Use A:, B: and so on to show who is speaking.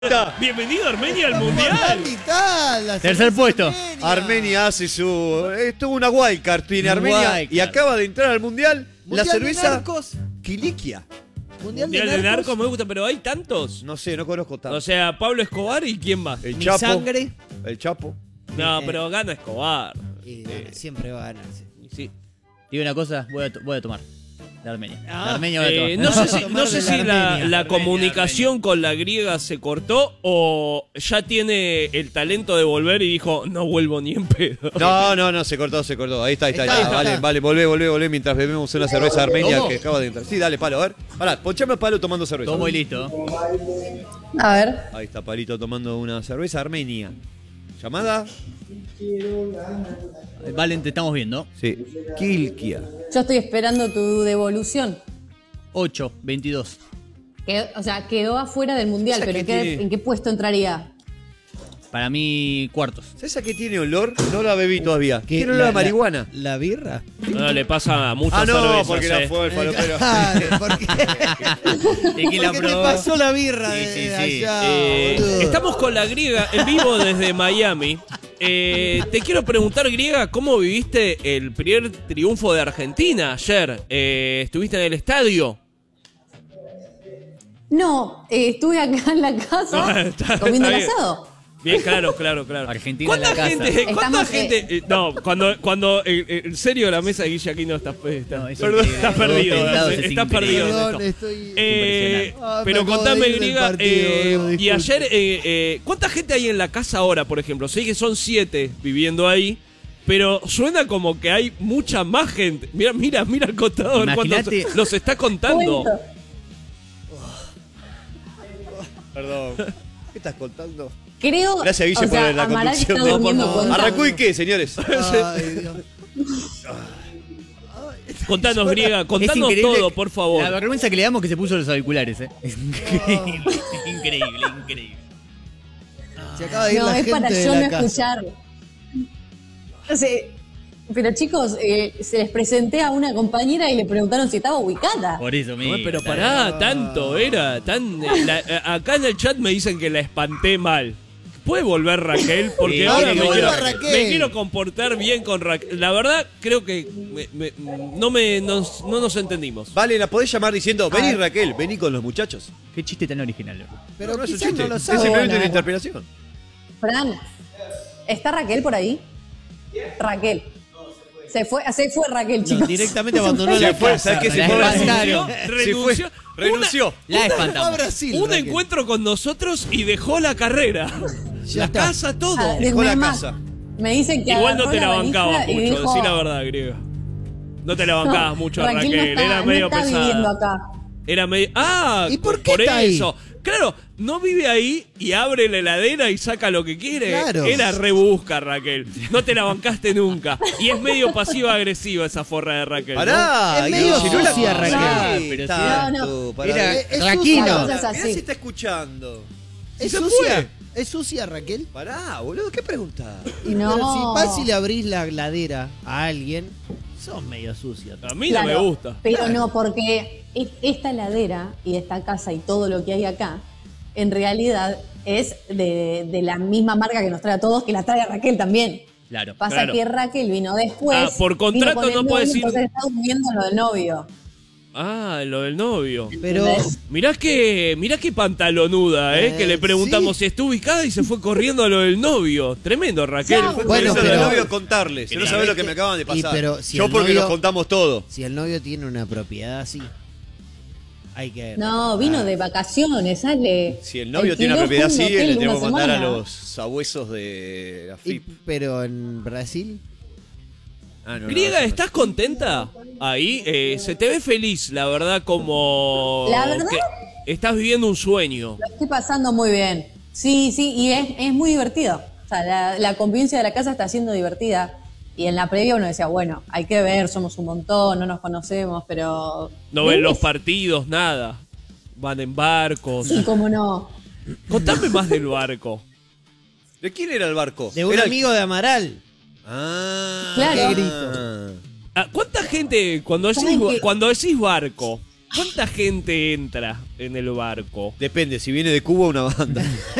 A: Bienvenido Armenia al Mundial.
B: Tercer puesto.
C: Armenia hace su... Estuvo una wildcard, tiene Armenia y acaba de entrar al Mundial. La cerveza Kilikia.
A: Mundial de narcos me gusta, pero hay tantos.
C: No sé, no conozco tanto.
A: O sea, Pablo Escobar y quién más.
C: El Chapo.
B: Sangre.
C: El Chapo.
A: No, pero gana Escobar.
D: Siempre va a ganar.
A: Sí.
B: Digo una cosa, voy a tomar. De Armenia. De
D: Ah,
B: Armenia voy a tomar.
A: No sé si la
D: Armenia.
A: comunicación con la griega se cortó o ya tiene el talento de volver y dijo, no vuelvo ni en pedo.
C: No, se cortó. Ahí está. Vale, volvé mientras bebemos una cerveza armenia
B: ¿Cómo?
C: que acaba de entrar. Sí, dale, Palo, a ver. Pará, ponchame a Palo tomando cerveza.
B: Tomo y listo.
E: A ver.
C: Ahí está Palito tomando una cerveza armenia. ¿Llamada?
B: Valen, te estamos viendo.
C: Sí. Kilkia.
E: Yo estoy esperando tu devolución.
B: 8, 22.
E: O sea, quedó afuera del mundial,
C: Esa
E: pero
C: que tiene-
E: ¿en qué puesto entraría?
B: Para mí, cuartos.
C: ¿Sabes a qué tiene olor? No la bebí todavía.
D: ¿Qué?
C: Tiene olor a marihuana.
D: ¿La birra?
A: No, le pasa a muchas
C: No,
A: cervezas.
C: porque la fue el falopero.
D: ¿Por qué?
B: ¿Y quién la
D: Porque te
B: probó?
D: pasó la birra
B: Sí,
D: de
B: sí.
D: allá, boludo.
A: Estamos con la griega en vivo desde Miami. Te quiero preguntar, griega, ¿cómo viviste el primer triunfo de Argentina ayer? ¿Estuviste en el estadio?
E: No, estuve acá en la casa
A: Está
E: comiendo el
A: bien.
E: asado.
A: Bien, claro.
B: Argentina
A: ¿Cuánta
B: en la casa.
A: gente? ¿Cuánta
E: Estamos,
A: gente? No, cuando en serio la mesa de Guille aquí no está,
B: No, es
A: perdón,
B: increíble.
A: estás perdido.
B: Todos tentados, es
A: Estás
B: increíble.
A: perdido.
D: Perdón,
A: Ernesto.
D: estoy...
B: Impresionante.
A: Pero
D: me acabo
A: contame,
D: de ir del
A: griega,
D: partido, boludo,
A: y
D: disculpe.
A: ayer, ¿cuánta gente hay en la casa ahora, por ejemplo? Sé que son 7 viviendo ahí, pero suena como que hay mucha más gente. Mira al contador cuando
B: Imagínate-
A: los está contando.
E: Cuento.
C: Perdón. ¿Qué estás contando?
E: Creo.
C: Gracias, Guille, por la
E: Amaral
C: conducción.
E: está
C: No,
E: durmiendo
D: por favor.
E: contando.
C: ¿Arrancó y qué, señores?
D: Ay, Dios.
A: Contanos, griega,
B: Es
A: contanos
B: increíble
A: todo, por favor.
B: La vergüenza que le damos que se puso los auriculares, Es increíble.
D: Se acaba de ir
E: No,
D: la
E: es
D: gente
E: para
D: de
E: yo
D: la
E: no
D: casa.
E: escuchar. No sé, pero chicos, se les presenté a una compañera y le preguntaron si estaba ubicada.
B: Por eso mismo.
A: Pero pará, tanto era, acá en el chat me dicen que la espanté mal. ¿Puede volver Raquel? Porque
B: Sí,
A: ahora
D: que
A: me
D: vuelva
A: quiero,
D: Raquel.
A: me quiero comportar bien con Raquel. La verdad, creo que no nos entendimos.
C: Vale, la podés llamar diciendo, vení Raquel, vení con los muchachos.
B: Qué chiste tan original, loco.
D: Pero
C: no es un
D: quizás
C: chiste,
D: no lo
C: es
D: sabe.
C: simplemente una interpelación.
E: Fran, ¿está Raquel por ahí? Raquel. Se fue Raquel,
D: No,
E: chicos.
D: directamente abandonó la
C: Se fue,
D: casa.
C: ¿sabes qué? Se
B: La
C: fue a
B: espantaron.
C: Brasil. Renunció.
B: La
D: Fue a
B: espantamos.
D: Brasil,
A: Un
D: Raquel.
A: encuentro con nosotros y dejó la carrera.
D: Ya
A: La
D: está.
A: casa, todo.
E: Ah,
C: Dejó la
E: además,
C: casa.
E: Me dicen que
A: Igual no
E: agarró
A: te la
E: valija
A: bancabas
E: y
A: mucho,
E: dijo,
A: decí la verdad, griega. No te la bancabas mucho a
E: Raquel
A: Raquel,
E: no está,
A: era medio
E: no está viviendo
A: pesada.
E: acá.
A: Era medio. ¡Ah!
D: ¿Y por qué está
A: eso.
D: ahí?
A: Claro, no vive ahí y abre la heladera y saca lo que quiere.
D: Claro.
A: Era rebusca, Raquel. No te la bancaste nunca. Y es medio pasiva-agresiva esa forra de Raquel.
C: Pará.
D: Es medio
C: si no la
D: sucia,
C: conocés
D: Raquel.
B: Pero sí.
C: tanto, pará.
B: Era
D: Es
B: Raquino.
D: sucia.
E: Cosas así.
C: Mirá si está escuchando.
D: ¿Es
C: Se
D: sucia? ¿Es sucia, Raquel?
C: Pará, boludo, ¿qué pregunta?
E: No.
D: Pero si vas y le abrís la ladera a alguien, sos medio sucio.
A: A mí
E: Claro,
A: no me gusta.
E: Pero no, porque esta heladera y esta casa y todo lo que hay acá, en realidad es de la misma marca que nos trae a todos, que la trae a Raquel también.
B: Claro.
E: Pasa
A: Claro.
E: que Raquel vino después.
A: Ah, por contrato
E: vino con el
A: no puede
E: novio,
A: decir-
E: Entonces está durmiendo lo del novio.
A: Ah, lo del novio.
D: Pero
E: ¿Entendés?
A: Mirá qué pantalonuda, que le preguntamos
D: sí.
A: si está ubicada y se fue corriendo a lo del novio. Tremendo, Raquel.
E: No.
A: Fue
D: Bueno,
C: Eso
A: corriendo
C: del
A: a lo-
D: pero-
C: novio contarles. Si no
D: Pero
C: sabés lo que
D: es
C: me
D: que-
C: acaban de
D: y
C: pasar.
D: pero si
C: Yo
D: el
C: porque
D: novio-
C: nos contamos todo.
D: si el novio tiene una propiedad así, hay que...
E: No, vino de vacaciones, sale.
C: Si el novio tiene una
E: alquiló
C: propiedad
E: un
C: así,
E: hotel
C: le tenemos que
E: una
C: mandar a
E: semana.
C: los sabuesos de la
D: Y-
C: FIP.
D: pero en Brasil...
C: Ah, no,
A: Griega,
C: eso no.
A: ¿estás contenta? Ahí se te ve feliz, la verdad, como...
E: La verdad-
A: que estás viviendo un sueño.
E: Lo estoy pasando muy bien. Sí, y es muy divertido. O sea, la convivencia de la casa está siendo divertida. Y en la previa uno decía, bueno, hay que ver, somos un montón, no nos conocemos, pero...
A: No ven los partidos, nada. Van en barcos.
E: Sí, cómo no.
A: Contame más del barco.
C: ¿De quién era el barco?
D: De un
C: Era el-
D: amigo de Amaral.
C: Ah,
E: Claro.
D: Qué grito.
A: Ah, ¿cuánta gente, cuando
E: ¿Saben qué?
A: decís barco, ¿Cuánta gente entra en el barco?
C: Depende, si viene de Cuba una banda.